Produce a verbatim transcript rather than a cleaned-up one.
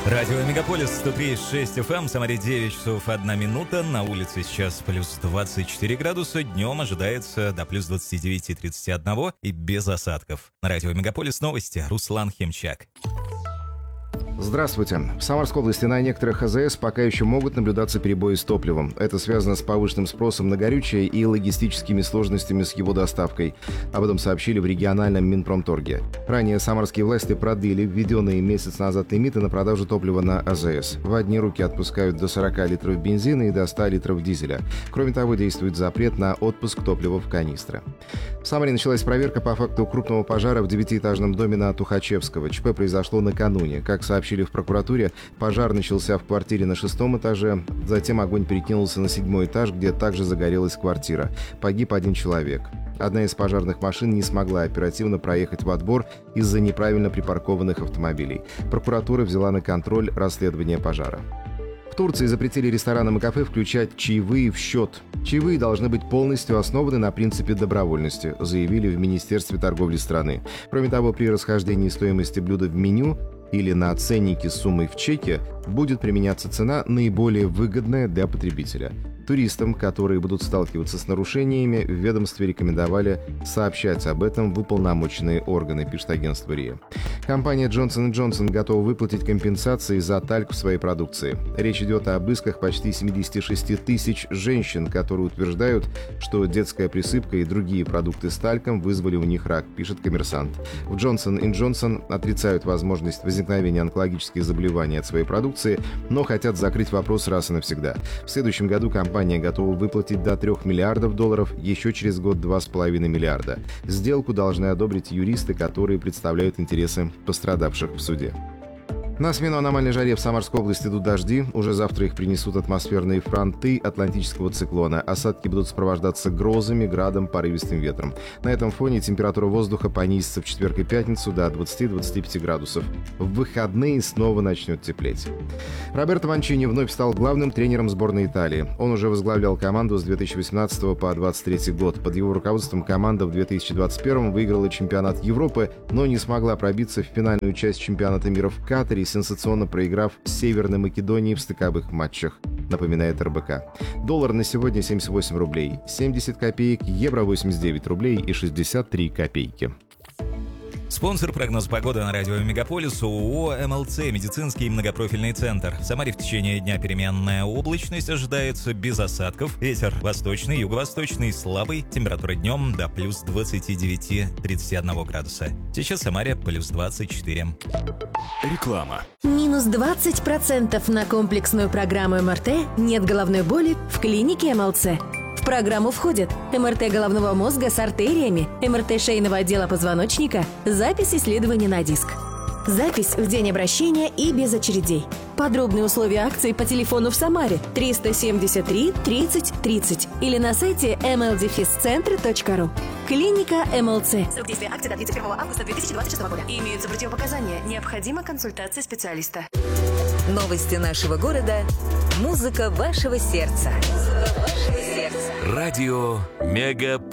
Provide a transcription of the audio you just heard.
Радио Мегаполис сто три и шесть эф эм, в Самаре девять часов одна минута, на улице сейчас плюс двадцать четыре градуса, днем ожидается до плюс двадцати девяти тридцати одного и без осадков. На Радио Мегаполис новости, Руслан Химчак. Здравствуйте. В Самарской области на некоторых а зэ эс пока еще могут наблюдаться перебои с топливом. Это связано с повышенным спросом на горючее и логистическими сложностями с его доставкой. Об этом сообщили в региональном Минпромторге. Ранее самарские власти продлили введенные месяц назад лимиты на продажу топлива на а зэ эс. В одни руки отпускают до сорока литров бензина и до ста литров дизеля. Кроме того, действует запрет на отпуск топлива в канистры. В Самаре началась проверка по факту крупного пожара в девятиэтажном доме на Тухачевского. ЧП произошло накануне. Как сообщили в прокуратуре, пожар начался в квартире на шестом этаже, затем огонь перекинулся на седьмой этаж, где также загорелась квартира. Погиб один человек. Одна из пожарных машин не смогла оперативно проехать в отбор из-за неправильно припаркованных автомобилей. Прокуратура взяла на контроль расследование пожара. В Турции запретили ресторанам и кафе включать чаевые в счет. Чаевые должны быть полностью основаны на принципе добровольности, заявили в Министерстве торговли страны. Кроме того, при расхождении стоимости блюда в меню или на ценнике с суммой в чеке будет применяться цена, наиболее выгодная для потребителя. Туристам, которые будут сталкиваться с нарушениями, в ведомстве рекомендовали сообщать об этом в уполномоченные органы, пишет агентство РИА. Компания Джонсон энд Джонсон готова выплатить компенсации за тальк в своей продукции. Речь идет об исках почти семидесяти шести тысяч женщин, которые утверждают, что детская присыпка и другие продукты с тальком вызвали у них рак, пишет «Коммерсант». В Джонсон энд Джонсон отрицают возможность возникновения онкологических заболеваний от своей продукции, но хотят закрыть вопрос раз и навсегда. В следующем году компания Компания готова выплатить до трёх миллиардов долларов, еще через год два с половиной миллиарда. Сделку должны одобрить юристы, которые представляют интересы пострадавших в суде. На смену аномальной жаре в Самарской области идут дожди. Уже завтра их принесут атмосферные фронты атлантического циклона. Осадки будут сопровождаться грозами, градом, порывистым ветром. На этом фоне температура воздуха понизится в четверг и пятницу до двадцати-двадцати пяти градусов. В выходные снова начнет теплеть. Роберто Манчини вновь стал главным тренером сборной Италии. Он уже возглавлял команду с две тысячи восемнадцатого по двадцать третий год. Под его руководством команда в две тысячи двадцать первом выиграла чемпионат Европы, но не смогла пробиться в финальную часть чемпионата мира в Катаре, сенсационно проиграв Северной Македонии в стыковых матчах, напоминает эр бэ ка. Доллар на сегодня семьдесят восемь рублей семьдесят копеек, евро восемьдесят девять рублей и шестьдесят три копейки. Спонсор прогноза погоды на радио Мегаполис ООО эм эл цэ «Медицинский многопрофильный центр». В Самаре в течение дня переменная облачность, ожидается без осадков. Ветер восточный, юго-восточный, слабый. Температура днем до плюс двадцати девяти тридцати одного градуса. Сейчас в Самаре плюс двадцать четыре. Реклама. Минус двадцать процентов на комплексную программу эм эр тэ «Нет головной боли» в клинике эм эл цэ. В программу входят эм эр тэ головного мозга с артериями, эм эр тэ шейного отдела позвоночника, запись исследований на диск. Запись в день обращения и без очередей. Подробные условия акции по телефону в Самаре триста семьдесят три тридцать тридцать или на сайте эм эл дефис центр точка ру. Клиника эм эл цэ. Срок действия акции до тридцать первого августа две тысячи двадцать шестого года. Имеются противопоказания. Необходима консультация специалиста. Новости нашего города. Музыка вашего сердца. Радио Мегаполис.